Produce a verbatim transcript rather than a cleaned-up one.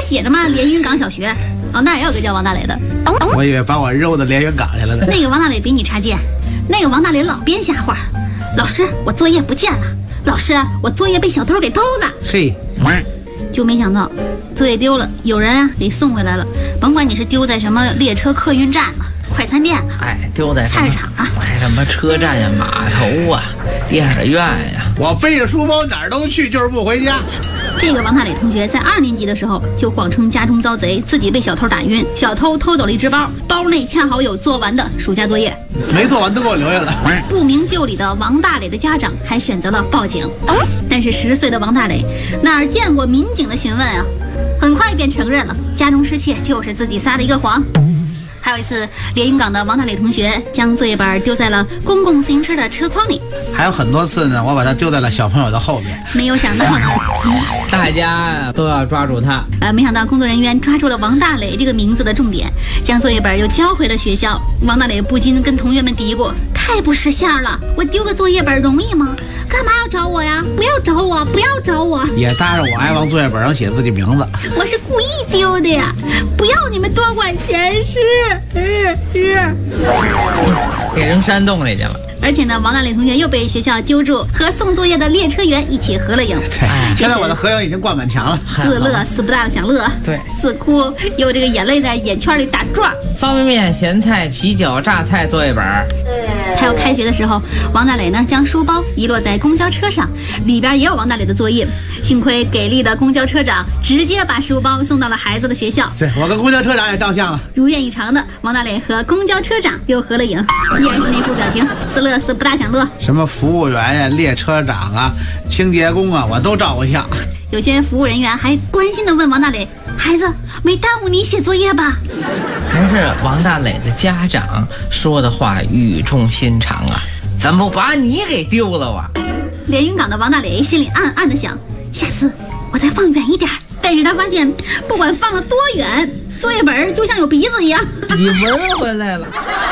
写着嘛，连云港小学。哦，那儿也有个叫王大雷的。 我以为把我揉到连云港去了呢。 那个王大雷比你差劲，那个王大雷老编瞎话。老师，我作业不见了。老师，我作业被小偷给偷了。 是。 就没想到作业丢了，有人啊给送回来了。甭管你是丢在什么列车客运站了、快餐店了， 哎，丢在菜市场啊， 哎，什么车站呀、码头啊、电影院呀。 我背着书包哪儿都去，就是不回家。 这个王大磊同学在二年级的时候就谎称家中遭贼，自己被小偷打晕，小偷偷走了一只包，包内恰好有做完的暑假作业， 没做完都给我留下了。 不明就里的王大磊的家长还选择了报警，但是十岁的王大磊哪儿见过民警的询问啊，很快便承认了家中失窃就是自己撒的一个谎。还有一次，连云港的王大磊同学将作业本丢在了公共自行车的车筐里。 还有很多次呢，我把它丢在了小朋友的后面。 没有想到呢， 大家都要抓住他。 呃，没想到工作人员抓住了王大磊这个名字的重点，将作业本又交回了学校。王大磊不禁跟同学们嘀咕：太不识相了！我丢个作业本容易吗？干嘛要找我呀？不要找我！不要找我！ 也搭上我爱往作业本上写自己名字。 我是故意丢的呀！不要你们多管闲事。是是， 给扔山洞里去了。 而且呢，王大磊同学又被学校揪住，和送作业的列车员一起合了影。 哎、现在我的合影已经挂满墙了。 似乐似不大的享乐， 对， 似哭又这个眼泪在眼圈里打转。 方便面、咸菜、啤酒、榨菜作业本。 还有开学的时候，王大磊呢将书包遗落在公交车上，里边也有王大磊的作业。幸亏给力的公交车长直接把书包送到了孩子的学校。 对，我跟公交车长也照相了。 如愿以偿的，王大磊和公交车长又合了影，依然是那副表情，似乐似不大享乐。 什么服务员呀、列车长啊、清洁工啊，我都照过相。 有些服务人员还关心地问王大磊：“孩子，没耽误你写作业吧？” 还是王大磊的家长说的话语重心长啊，怎么不把你给丢了啊？ 连云港的王大磊心里暗暗地想：下次我再放远一点。但是他发现，不管放了多远，作业本就像有鼻子一样。 你闻回来了。